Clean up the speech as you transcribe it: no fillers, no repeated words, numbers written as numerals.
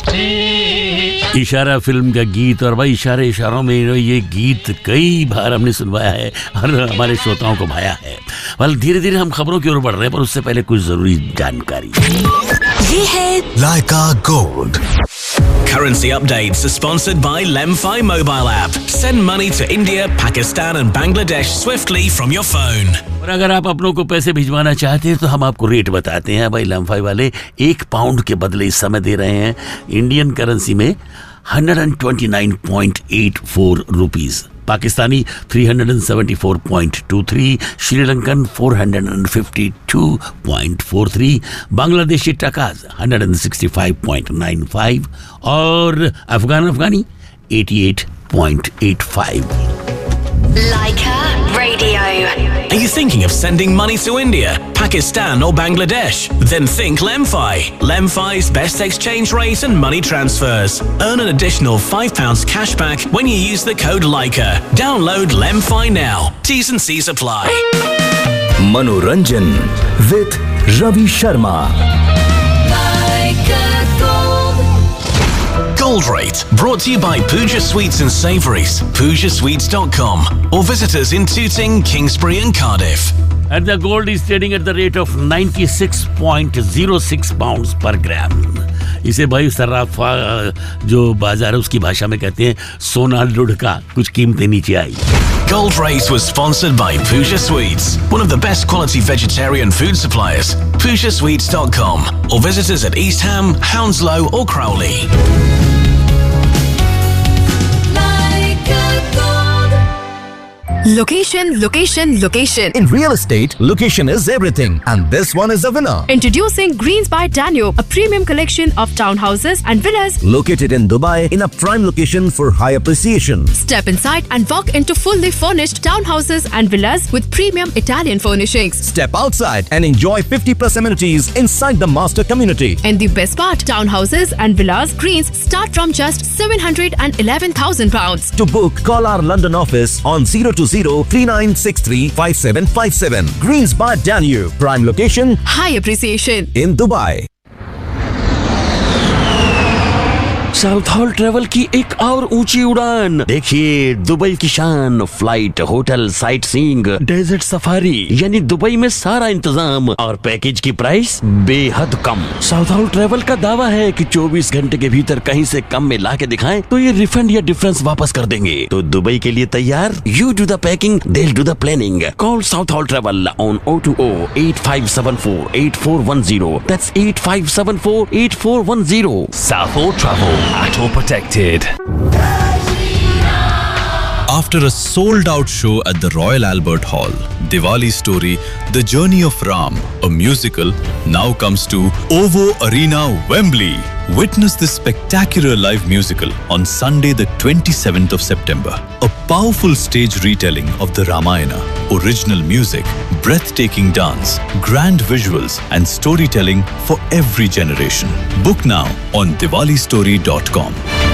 इशारा फिल्म का गीत, और भाई इशारे इशारों में ये गीत कई बार हमने सुनवाया है और हमारे श्रोताओं को भाया है। वाल धीरे धीरे हम खबरों की ओर बढ़ रहे हैं, पर उससे पहले कुछ जरूरी जानकारी। ये है Leica Gold. Currency updates are sponsored by Lemfi mobile app. Send money to India, Pakistan and Bangladesh swiftly from your phone. और अगर आप अपनों को पैसे भिजवाना चाहते हैं तो हम आपको रेट बताते हैं। भाई लेमफाई वाले 1 पाउंड के बदले इस समय दे रहे हैं इंडियन करेंसी में 129.84 रुपीस, पाकिस्तानी 374.23, श्रीलंकन 452.43, बांग्लादेशी टकाज 165.95 और अफगानी 88.85। Leica Radio. Are you thinking of sending money to India, Pakistan or Bangladesh? Then think Lemfi. Lemfi's best exchange rate and money transfers. Earn an additional £5 cashback when you use the code Leica. Download Lemfi now. T's and C's apply. Manoranjan with Ravi Sharma. Gold Rate, brought to you by Pooja Sweets and Savouries, PoojaSweets.com, or visit us in Tooting, Kingsbury and Cardiff. And the gold is trading at the rate of 96.06 pounds per gram. इसे भाई सर्राफा जो बाजार है उसकी भाषा में कहते हैं सोना लुढ़का, कुछ कीमतें नीचे आई। Gold Rate was sponsored by Pooja Sweets, one of the best quality vegetarian food suppliers. PoojaSweets.com, or visit us at East Ham, Hounslow or Crowley. Location, location, location. In real estate, location is everything, and this one is a winner. Introducing Greens by Danube, a premium collection of townhouses and villas Located in Dubai in a prime location for high appreciation. Step inside and walk into fully furnished townhouses and villas with premium Italian furnishings. Step outside and enjoy 50+ amenities inside the master community. And the best part, townhouses and villas Greens start from just £711,000. To book, call our London office on 020-3963-5757. Greens by Danube, prime location High appreciation. in Dubai. South hall travel की एक और ऊंची उड़ान देखिए, Dubai की शान, flight, hotel, sight seeing, desert safari, यानी Dubai में सारा इंतजाम और पैकेज की प्राइस बेहद कम। साउथ हॉल ट्रेवल का दावा है कि 24 घंटे के भीतर कहीं से कम में ला के दिखाएं तो ये रिफंड या डिफरेंस वापस कर देंगे। तो दुबई के लिए तैयार? You do the packing, they'll do the planning. Call South Hall Travel on 020-8574-8410. That's 8574-8410. South Hall Travel, Auto Protected. After a sold-out show at the Royal Albert Hall, Diwali Story, The Journey of Ram, a musical, now comes to OVO Arena, Wembley. Witness this spectacular live musical on Sunday the 27th of September. A powerful stage retelling of the Ramayana, original music, breathtaking dance, grand visuals and storytelling for every generation. Book now on diwalistory.com.